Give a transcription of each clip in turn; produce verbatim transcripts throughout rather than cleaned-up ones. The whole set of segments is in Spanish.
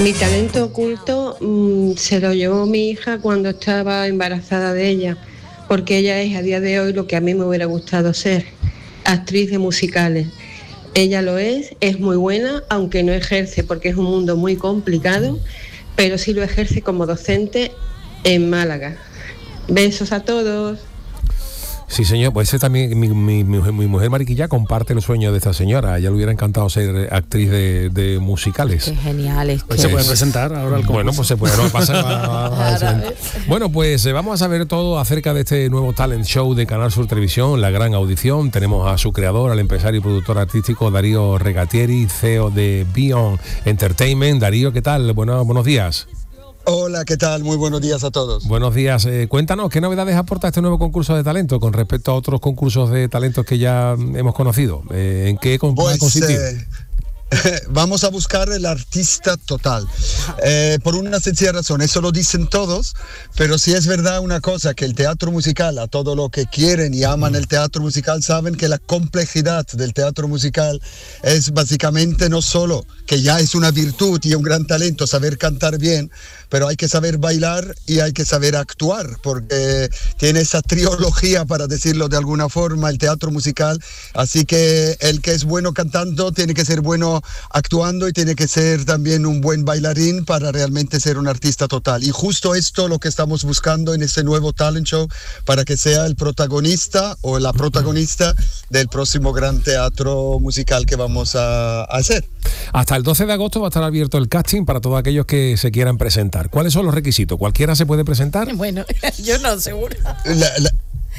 Mi talento oculto mmm, se lo llevó mi hija cuando estaba embarazada de ella, porque ella es a día de hoy lo que a mí me hubiera gustado ser, actriz de musicales. Ella lo es, es muy buena, aunque no ejerce porque es un mundo muy complicado, pero sí lo ejerce como docente en Málaga. Besos a todos. Sí, señor, pues ese también, mi, mi, mi, mi mujer Mariquilla comparte los sueños de esta señora. A ella le hubiera encantado ser actriz de, de musicales. Qué genial es. Pues se puede presentar ahora al concurso. Bueno, pues se puede, no pasa nada. Bueno, pues eh, vamos a saber todo acerca de este nuevo talent show de Canal Sur Televisión, La Gran Audición. Tenemos a su creador, al empresario y productor artístico Darío Regatieri, C E O de Beyond Entertainment. Darío, ¿qué tal? Bueno, buenos días. Hola, ¿qué tal? Muy buenos días a todos. Buenos días. Eh, cuéntanos, ¿qué novedades aporta este nuevo concurso de talento con respecto a otros concursos de talentos que ya hemos conocido? Eh, ¿En qué con- Pues, consistir? eh, vamos a buscar el artista total. Eh, por una sencilla razón, eso lo dicen todos, pero sí es verdad una cosa, que el teatro musical, a todo lo que quieren y aman el teatro musical, saben que la complejidad del teatro musical es básicamente no solo que ya es una virtud y un gran talento saber cantar bien, pero hay que saber bailar y hay que saber actuar, porque tiene esa trilogía, para decirlo de alguna forma, el teatro musical. Así que el que es bueno cantando tiene que ser bueno actuando y tiene que ser también un buen bailarín para realmente ser un artista total. Y justo esto lo que estamos buscando en este nuevo talent show, para que sea el protagonista o la protagonista del próximo gran teatro musical que vamos a, a hacer. Hasta el doce de agosto va a estar abierto el casting para todos aquellos que se quieran presentar. ¿Cuáles son los requisitos? ¿Cualquiera se puede presentar? Bueno, yo no, seguro. La, la...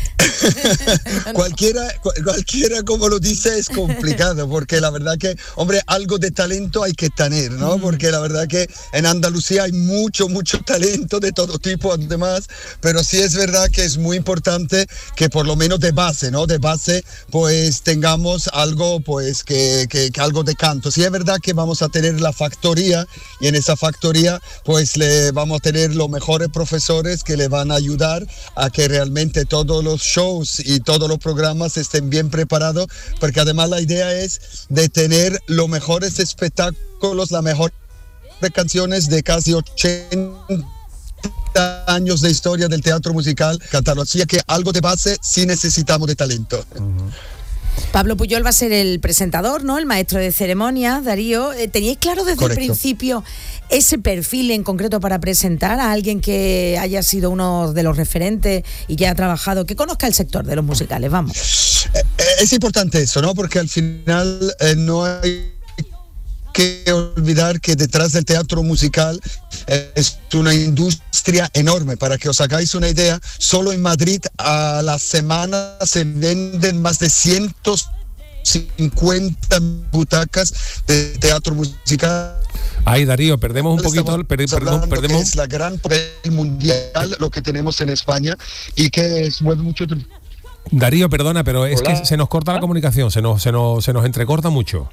cualquiera, cualquiera como lo dice es complicado, porque la verdad que, hombre, algo de talento hay que tener, ¿no? Porque la verdad que en Andalucía hay mucho, mucho talento de todo tipo, además, pero sí es verdad que es muy importante que por lo menos de base, ¿no? De base, pues tengamos algo, pues que, que, que algo de canto. Sí es verdad que vamos a tener la factoría, y en esa factoría, pues le vamos a tener los mejores profesores que le van a ayudar a que realmente todos los shows y todos los programas estén bien preparados, porque además la idea es de tener los mejores espectáculos, las mejores canciones de casi ochenta años de historia del teatro musical catalán. Así que algo de base sí necesitamos de talento. Uh-huh. Pablo Puyol va a ser el presentador, ¿no? El maestro de ceremonias. Darío, ¿teníais claro desde Correcto. el principio ese perfil en concreto para presentar a alguien que haya sido uno de los referentes y que haya trabajado, que conozca el sector de los musicales? Vamos. Eh, Es importante eso, ¿no? Porque al final eh, no hay que olvidar que detrás del teatro musical eh, es una industria enorme. Para que os hagáis una idea, solo en Madrid a la semana se venden más de ciento cincuenta butacas de teatro musical. Ay, Darío, perdemos un poquito, Estamos per, perdemos, hablando perdemos. que es la gran potencia mundial lo que tenemos en España y que mueve mucho. Darío, perdona, pero es Hola. que se nos corta la comunicación, se nos, se nos, se nos entrecorta mucho.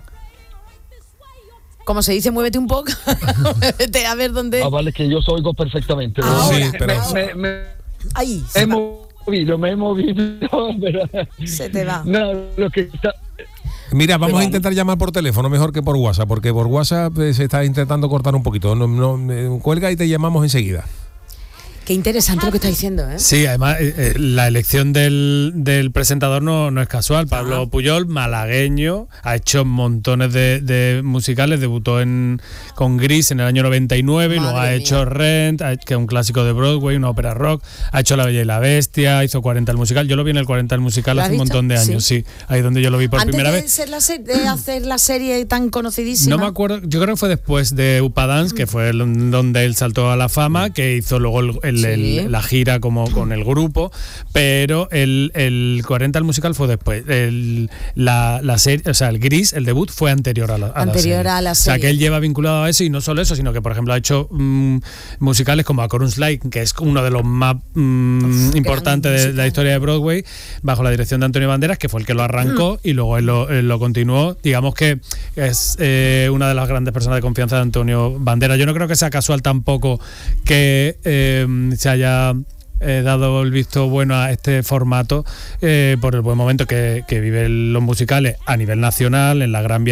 Como se dice, muévete un poco. Muévete a ver dónde. Ah, vale, que yo os oigo perfectamente. Ahora, Sí, pero- Me, me, me Ahí. he movido, me he movido, pero Se te va. no, lo que está. Mira, vamos a Pero- intentar llamar por teléfono mejor que por WhatsApp, porque por WhatsApp eh, se está intentando cortar un poquito. No, no, eh, cuelga y te llamamos enseguida. Qué interesante lo que está diciendo, ¿eh? Sí, además eh, eh, la elección del, del presentador no, no es casual. Pablo Puyol, malagueño, ha hecho montones de, de musicales, debutó en con Gris en el año noventa y nueve, y luego Madre ha mía. hecho Rent, ha- que es un clásico de Broadway, una ópera rock, ha hecho La Bella y la Bestia, hizo cuarenta el musical. Yo lo vi en el cuarenta el musical ¿Lo has hace un visto? montón de años, sí. Ahí es donde yo lo vi por Antes primera de, vez. ser la se- de hacer la serie tan conocidísima. No me acuerdo, yo creo que fue después de Upa Dance, que fue el- donde él saltó a la fama, que hizo luego el, el- Sí. el- la gira como con el grupo, pero el, el cuarenta el musical fue después. El, la, la serie, o sea, el Gris, el debut fue anterior a la, a Anterior la serie. a la O sea, serie. que él lleva vinculado a eso, y no solo eso, sino que, por ejemplo, ha hecho mm, musicales como A Chorus Line, que es uno de los más mm, Uf, importantes gran de, de musical. la historia de Broadway, bajo la dirección de Antonio Banderas, que fue el que lo arrancó y luego él lo, él lo continuó. Digamos que es eh, una de las grandes personas de confianza de Antonio Banderas. Yo no creo que sea casual tampoco que eh, se haya eh, dado el visto bueno a este formato eh, por el buen momento que, que viven los musicales a nivel nacional, en la Gran Vía